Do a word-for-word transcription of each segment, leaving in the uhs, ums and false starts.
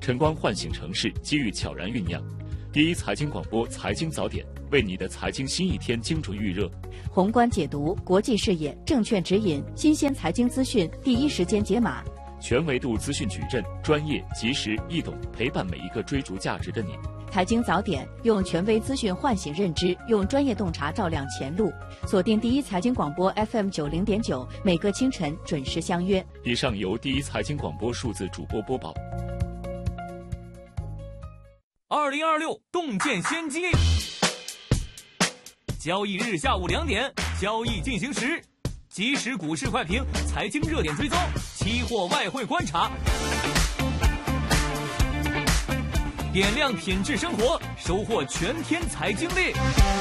晨光唤醒城市，机遇悄然酝酿。第一财经广播财经早点，为你的财经新一天精准预热。 宏观解读，国际视野，证券指引，新鲜财经资讯，第一时间解码。 全维度资讯矩阵，专业、及时、易懂，陪伴每一个追逐价值的你。 财经早点，用权威资讯唤醒认知，用专业洞察照亮前路。锁定第一财经广播 F M 九零点九，每个清晨准时相约。 以上由第一财经广播数字主播播报。 二零二六洞见先机，交易日下午两点，交易进行时，即时股市快评，财经热点追踪，期货外汇观察，点亮品质生活，收获全天财经力。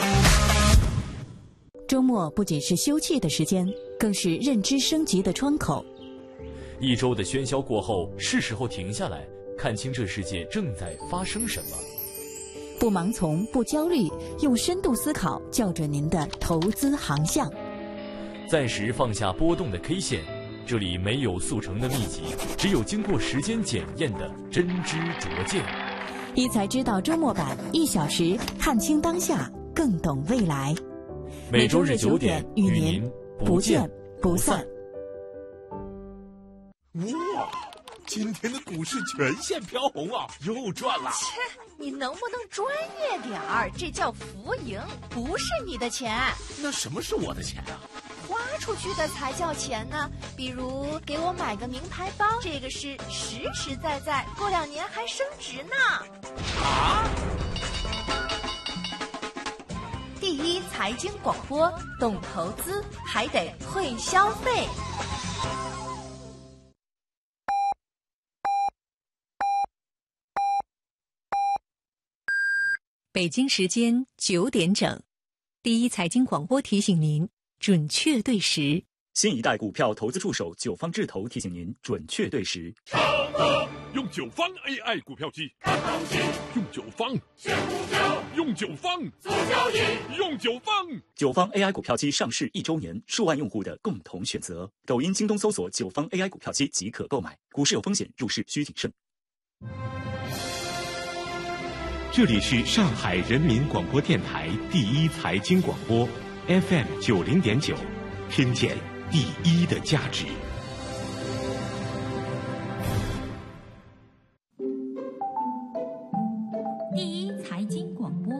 周末不仅是休憩的时间，更是认知升级的窗口。 一周的喧嚣过后，是时候停下来，看清这世界正在发生什么。 不盲从，不焦虑，用深度思考校准您的投资航向。 暂时放下波动的 K 线，这里没有速成的秘籍，只有经过时间检验的真知灼见。 一财知道周末版，一小时看清当下，更懂未来。 每周日九点与您不见不散。 哇，今天的股市全线飘红啊，又赚了。 切，你能不能专业点儿？这叫浮盈，不是你的钱。 那什么是我的钱啊？ 花出去的才叫钱呢。比如给我买个名牌包，这个是实实在在，过两年还升值呢。 啊！ 第一财经广播，懂投资还得会消费。 北京时间九点整，第一财经广播提醒您准确对时。 新一代股票投资助手九方智投提醒您准确对时。 用九方 A I 股票机看行情，用九方选股票，用九方做交易，用九方。 九方 A I 股票机上市一周年，数万用户的共同选择。抖音、京东搜索九方 A I 股票机即可购买。股市有风险，入市需谨慎。 这里是上海人民广播电台第一财经广播 F M 九零点九，听见第一的价值。 第一财经广播，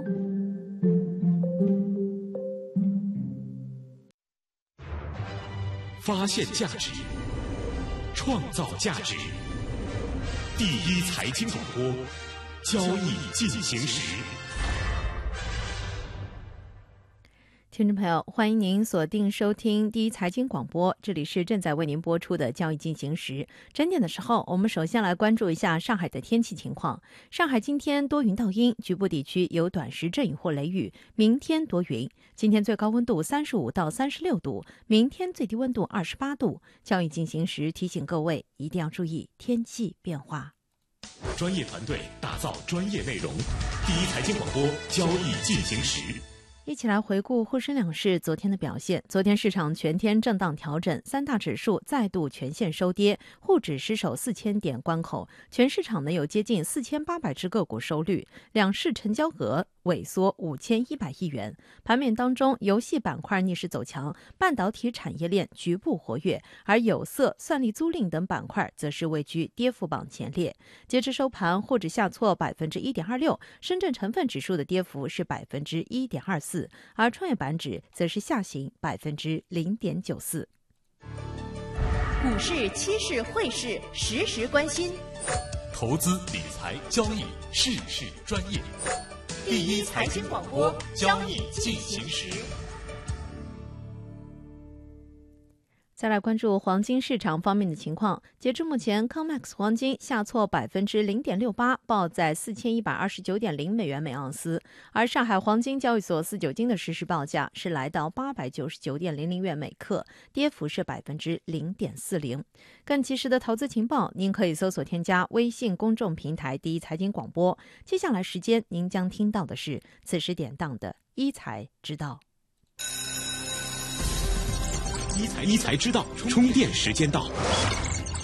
发现价值，创造价值。第一财经广播，交易进行时。 听众朋友，欢迎您锁定收听第一财经广播，这里是正在为您播出的交易进行时。整点的时候，我们首先来关注一下上海的天气情况。上海今天多云到阴，局部地区有短时阵雨或雷雨，明天多云。今天最高温度三十五到三十六度，明天最低温度二十八度。交易进行时提醒各位一定要注意天气变化。 专业团队打造专业内容，第一财经广播，交易进行时。 一起来回顾沪深两市昨天的表现。昨天市场全天震荡调整，三大指数再度全线收跌，沪指失守四千点关口，全市场呢有接近四千八百只个股收绿，两市成交额萎缩五千一百亿元。盘面当中，游戏板块逆势走强，半导体产业链局部活跃，而有色、算力租赁等板块则是位居跌幅榜前列。截至收盘，沪指下挫百分之一点二六，深圳成分指数的跌幅是百分之一点二四。而创业板指则是下行百分之零点九四。 股市、期市、汇市实时关心， 投资理财交易事事专业。第一财经广播，交易进行时。 再来关注黄金市场方面的情况。截至目前 C O M E X 黄金下挫百分之零点六八，报在四千一百二十九点零美元每盎司。而上海黄金交易所四九金的实时报价是来到八百九十九点零零元每克，跌幅是百分之零点四零。更及时的投资情报，您可以搜索添加微信公众平台第一财经广播。接下来时间，您将听到的是此时点档的一财知道。 一财一财知道，充电时间到。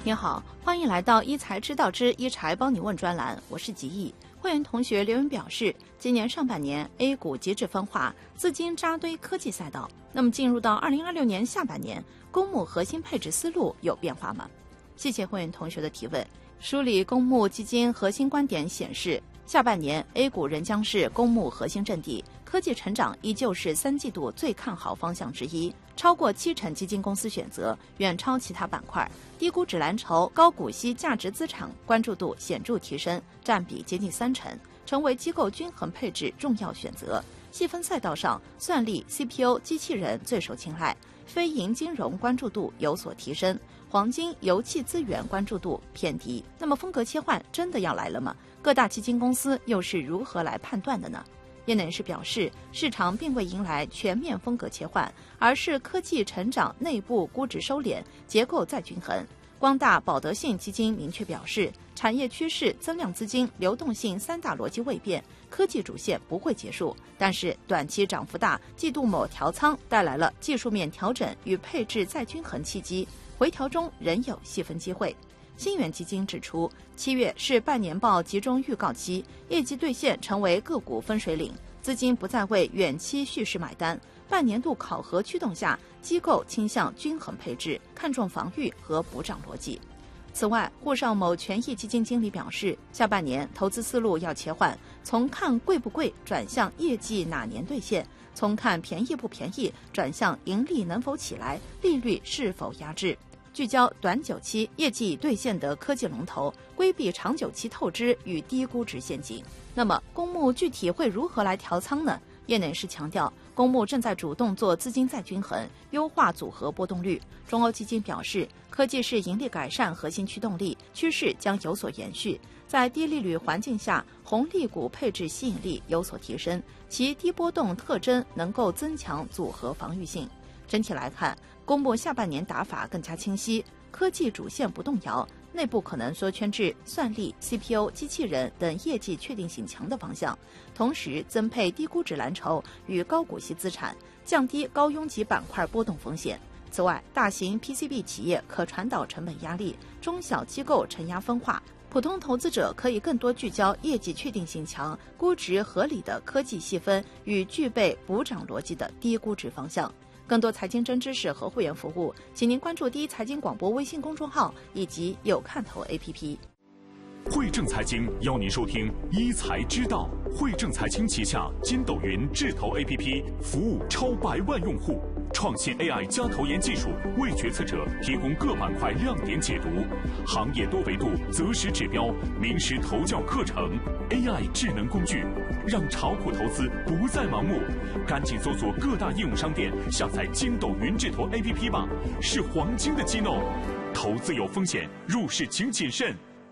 您好，欢迎来到一财知道之一财帮你问专栏，我是吉毅。会员同学留言表示，今年上半年 A 股极致分化，资金扎堆科技赛道。那么进入到二零二六年下半年，公募核心配置思路有变化吗？谢谢会员同学的提问。梳理公募基金核心观点显示，下半年 A 股仍将是公募核心阵地，科技成长依旧是三季度最看好方向之一，超过七成基金公司选择，远超其他板块。低估值蓝筹、高股息价值资产关注度显著提升，占比接近三成，成为机构均衡配置重要选择。细分赛道上，算力、C P U、机器人最受青睐，非银金融关注度有所提升，黄金、油气资源关注度偏低。那么风格切换真的要来了吗？各大基金公司又是如何来判断的呢？业内人士表示，市场并未迎来全面风格切换，而是科技成长内部估值收敛，结构再均衡。光大、保德信基金明确表示，产业趋势、增量资金、流动性三大逻辑未变，科技主线不会结束，但是短期涨幅大，季度某调仓带来了技术面调整与配置再均衡契机，回调中仍有细分机会。新源基金指出，七月是半年报集中预告期，业绩兑现成为个股分水岭，资金不再为远期蓄势买单。半年度考核驱动下，机构倾向均衡配置，看重防御和补涨逻辑。此外，沪上某权益基金经理表示，下半年投资思路要切换，从看贵不贵转向业绩哪年兑现，从看便宜不便宜转向盈利能否起来，利率是否压制。聚焦短久期业绩已兑现的科技龙头，规避长久期透支与低估值陷阱。那么公募具体会如何来调仓呢？业内人士强调，公募正在主动做资金再均衡，优化组合波动率。中欧基金表示，科技是盈利改善核心驱动力，趋势将有所延续。在低利率环境下，红利股配置吸引力有所提升，其低波动特征能够增强组合防御性。整体来看，公募下半年打法更加清晰，科技主线不动摇，内部可能缩圈至算力、C P U、机器人等业绩确定性强的方向，同时增配低估值蓝筹与高股息资产，降低高拥挤板块波动风险。此外，大型 P C B 企业可传导成本压力，中小机构承压分化，普通投资者可以更多聚焦业绩确定性强、估值合理的科技细分与具备补涨逻辑的低估值方向。更多财经真知识和会员服务，请您关注第一财经广播微信公众号以及有看头 A P P。 汇正财经邀您收听一财知道。汇正财经旗下筋斗云智投 A P P 服务超百万用户，创新 A I 加投研技术，为决策者提供各板块亮点解读，行业多维度择时指标，名师投教课程 ，A I 智能工具，让炒股投资不再盲目。赶紧搜索各大应用商店，下载筋斗云智投 A P P 吧，是黄金的机弄。投资有风险，入市请谨慎。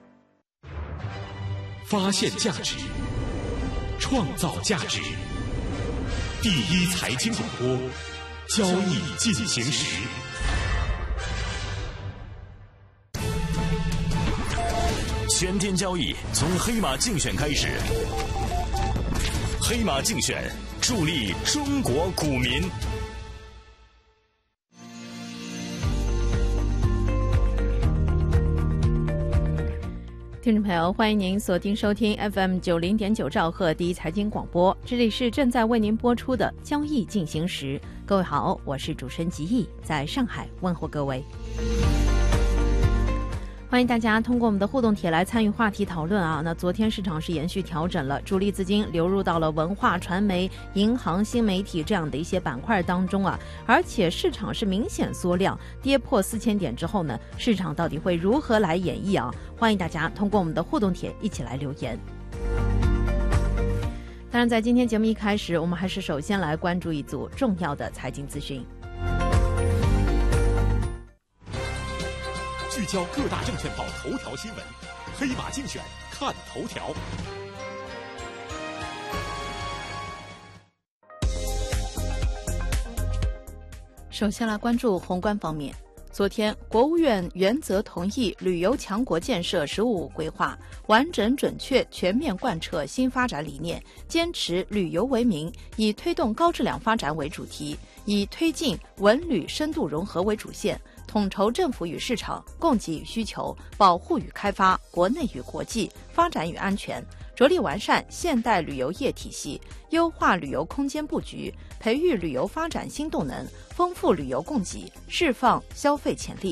发现价值，创造价值。第一财经广播，交易进行时。 全天交易从黑马竞选开始，黑马竞选助力中国股民。 听众朋友，欢迎您锁定收听 F M 九零点九兆赫第一财经广播，这里是正在为您播出的交易进行时。各位好，我是主持人吉毅，在上海问候各位。欢迎大家通过我们的互动帖来参与话题讨论啊。那昨天市场是延续调整了，主力资金流入到了文化传媒、银行、新媒体这样的一些板块当中啊，而且市场是明显缩量，跌破四千点之后呢，市场到底会如何来演绎啊？欢迎大家通过我们的互动帖一起来留言。当然，在今天节目一开始，我们还是首先来关注一组重要的财经资讯。 聚焦各大证券报头条新闻，黑马竞选看头条。 首先来关注宏观方面。昨天，国务院原则同意旅游强国建设“十五五”规划，完整、准确、全面贯彻新发展理念，坚持旅游为名，以推动高质量发展为主题，以推进文旅深度融合为主线。 统筹政府与市场、供给与需求、保护与开发、国内与国际、发展与安全，着力完善现代旅游业体系，优化旅游空间布局，培育旅游发展新动能，丰富旅游供给，释放消费潜力。